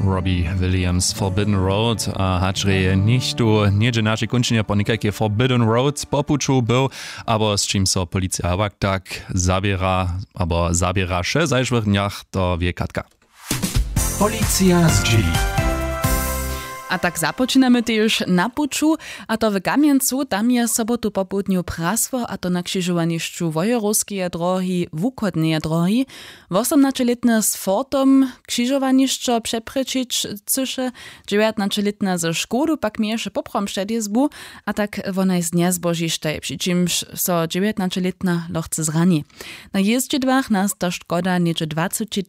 Robbie Williams, Forbidden Road, a hačrej nichtu niedzie naszej kończenia po niekajkie Forbidden Road popuczu był, aber z czym so policja tak zabiera še zajszłych dniach, to wie Katka. Policja z Gili. A tak započínamy też na puču, a to w Kamjencu, tam je sobotu po południu praswo, a to na krzyżowaniszczu Wojerowskie drogi, wukodne drogi. 18-letne z Fortom krzyżowaniszczo przeprzeczyć cysze, 19-letne ze Škodu pak miesze poprom szczedizbu, a tak ona jest nie zbožište, przy czymś so 19-letna lochce zrani. Na jeździedłach nas ta Škoda niedzie 20